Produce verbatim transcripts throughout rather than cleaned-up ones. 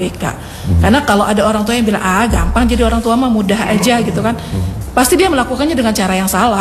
K. Hmm. Karena kalau ada orang tua yang bilang, ah gampang jadi orang tua mah mudah aja gitu kan, hmm. pasti dia melakukannya dengan cara yang salah.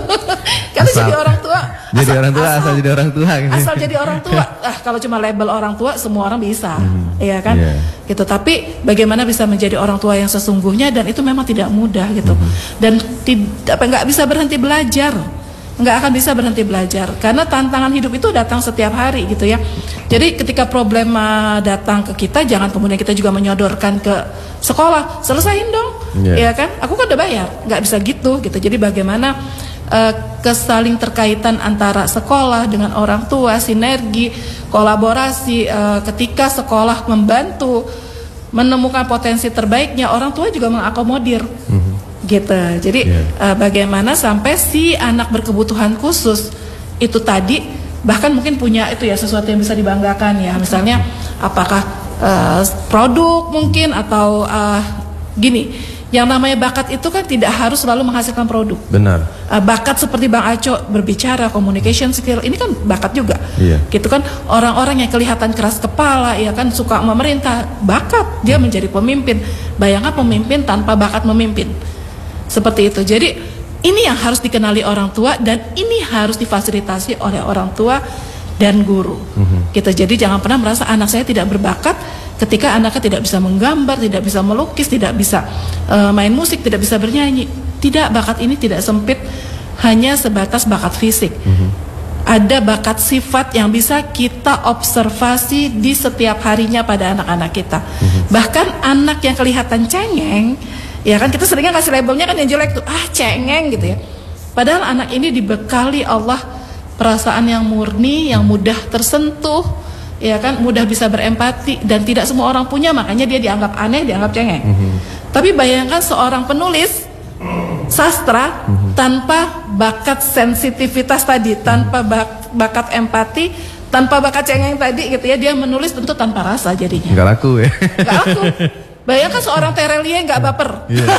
Karena asal, jadi orang tua, jadi asal, orang tua asal, asal jadi orang tua, gitu. Asal jadi orang tua. Ah kalau cuma label orang tua, semua orang bisa, hmm. ya kan? Yeah. Gitu. Tapi bagaimana bisa menjadi orang tua yang sesungguhnya, dan itu memang tidak mudah gitu. Hmm. Dan tidak, nggak bisa berhenti belajar. Nggak akan bisa berhenti belajar karena tantangan hidup itu datang setiap hari gitu ya. Jadi ketika problema datang ke kita, jangan kemudian kita juga menyodorkan ke sekolah, selesain dong, yeah. ya kan? Aku kan udah bayar, nggak bisa gitu gitu. Jadi bagaimana uh, kesaling terkaitan antara sekolah dengan orang tua, sinergi, kolaborasi, uh, ketika sekolah membantu menemukan potensi terbaiknya, orang tua juga mengakomodir. Mm-hmm. Gitu. Jadi yeah. uh, bagaimana sampai si anak berkebutuhan khusus itu tadi bahkan mungkin punya itu ya sesuatu yang bisa dibanggakan ya. Misalnya apakah uh, produk mungkin atau uh, gini. Yang namanya bakat itu kan tidak harus selalu menghasilkan produk. Benar. Uh, bakat seperti Bang Aco berbicara, communication skill, ini kan bakat juga. Yeah. Gitu kan, orang-orang yang kelihatan keras kepala, ya kan suka memerintah, bakat dia menjadi pemimpin. Bayangkan pemimpin tanpa bakat memimpin. Seperti itu. Jadi ini yang harus dikenali orang tua dan ini harus difasilitasi oleh orang tua dan guru. Mm-hmm. Gitu. Jadi jangan pernah merasa anak saya tidak berbakat ketika anaknya tidak bisa menggambar, tidak bisa melukis, tidak bisa uh, main musik, tidak bisa bernyanyi. Tidak, bakat ini tidak sempit hanya sebatas bakat fisik. Mm-hmm. Ada bakat sifat yang bisa kita observasi di setiap harinya pada anak-anak kita. Mm-hmm. Bahkan anak yang kelihatan cengeng, ya kan kita seringnya kasih labelnya kan yang jelek tuh, ah cengeng gitu ya. Padahal anak ini dibekali Allah perasaan yang murni, yang mudah tersentuh, ya kan, mudah bisa berempati, dan tidak semua orang punya, makanya dia dianggap aneh, dianggap cengeng. Mm-hmm. Tapi bayangkan seorang penulis sastra mm-hmm. tanpa bakat sensitivitas tadi, tanpa bak- bakat empati, tanpa bakat cengeng tadi gitu ya, dia menulis tentu tanpa rasa jadinya. Nggak laku ya. Nggak laku. Bayangkan seorang Terelie nggak baper, yeah.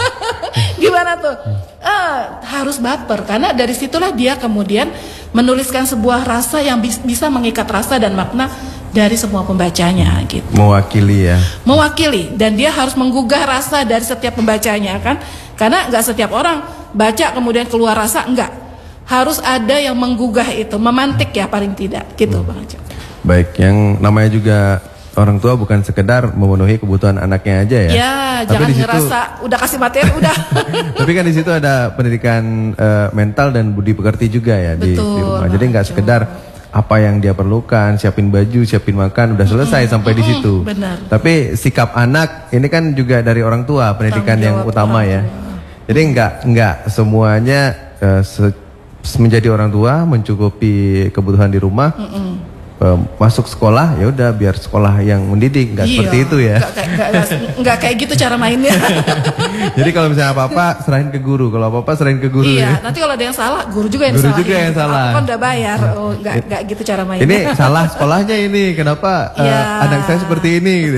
Gimana tuh? Ah, harus baper karena dari situlah dia kemudian menuliskan sebuah rasa yang bis- bisa mengikat rasa dan makna dari semua pembacanya, gitu. Mewakili ya. Mewakili, dan dia harus menggugah rasa dari setiap pembacanya kan? Karena nggak setiap orang baca kemudian keluar rasa, enggak. Harus ada yang menggugah itu, memantik ya paling tidak, gitu hmm. Bang Aco. Baik, yang namanya juga orang tua bukan sekedar memenuhi kebutuhan anaknya aja ya. Ya, tapi jangan disitu, ngerasa udah kasih materi udah. Tapi kan di situ ada pendidikan uh, mental dan budi pekerti juga ya. Betul, di, di rumah. Jadi nggak sekedar apa yang dia perlukan, siapin baju, siapin makan, udah selesai mm-hmm. sampai mm-hmm. di situ. Benar. Tapi sikap anak ini kan juga dari orang tua, pendidikan yang utama ya. Jadi nggak nggak semuanya uh, se- menjadi orang tua mencukupi kebutuhan di rumah. Mm-hmm. Masuk sekolah ya udah biar sekolah yang mendidik, nggak iya, seperti itu ya. Nggak, nggak, nggak, nggak kayak gitu cara mainnya. Jadi kalau misalnya apa-apa serahin ke guru, kalau apa-apa serahin ke guru. Iya, ya. Nanti kalau ada yang salah, guru juga yang guru salah. Guru juga yang salah. Aku kan udah bayar, oh nggak nggak gitu cara mainnya. Ini salah sekolahnya ini, kenapa ya, uh, anak saya seperti ini? Gitu.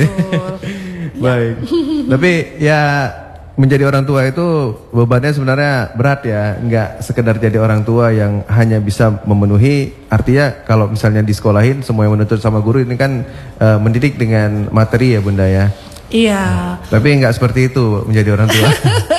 Baik. Tapi ya menjadi orang tua itu bebannya sebenarnya berat ya, nggak sekedar jadi orang tua yang hanya bisa memenuhi, artinya kalau misalnya disekolahin semua yang menuntut sama guru ini kan uh, mendidik dengan materi ya Bunda ya. Iya. Tapi nggak seperti itu menjadi orang tua.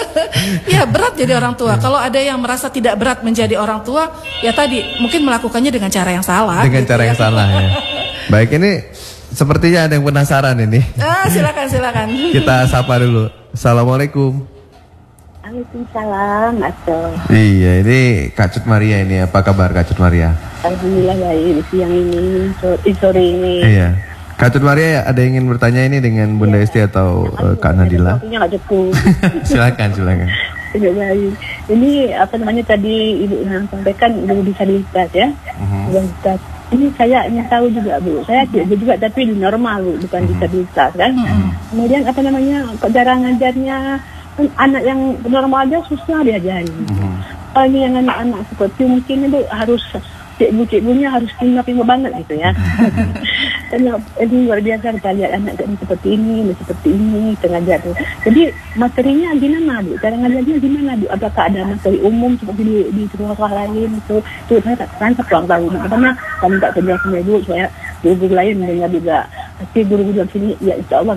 Ya berat jadi orang tua. Kalau ada yang merasa tidak berat menjadi orang tua, ya tadi mungkin melakukannya dengan cara yang salah. Dengan gitu cara ya. yang salah ya. Baik, ini sepertinya ada yang penasaran ini. Ah, silakan silakan. Kita sapa dulu. Assalamualaikum. Waalaikumsalam, Aco. Iya, ini Kak Cut Maria ini. Apa kabar Kak Cut Maria? Alhamdulillah baik siang ini, sore, sore ini. Iya. Kak Cut Maria ada yang ingin bertanya ini dengan Bunda Esti atau uh, Kak Nadila? Waktunya nggak cukup. Silakan, silakan. Tidak baik. Ini apa namanya tadi Ibu yang sampaikan udah disabilitas ya. Disabilitas. Uh-huh. Ini saya ingin tahu juga Bu. Saya juga, juga tapi di normal Bu, bukan uh-huh. disabilitas kan. Uh-huh. Kemudian apa namanya cara ngajarnya kan anak yang normal aja susah diajarin. Uh-huh. Kalau ini yang anak-anak seperti mungkin itu harus cikgu-cikgunya harus pintar-pintar banget gitu ya. Karena ini luar biasa kita lihat anak ini seperti ini, seperti ini, ngajar tuh. Jadi materinya gimana Bu? Cara ngajarnya gimana Bu? Apakah ada materi umum seperti di, di sekolah lain itu? Itu saya tak saya kurang tahu. Karena kami tak kerja sendiri Bu, saya guru-guru lain dengar juga. Pasti guru-guru sini ya insya Allah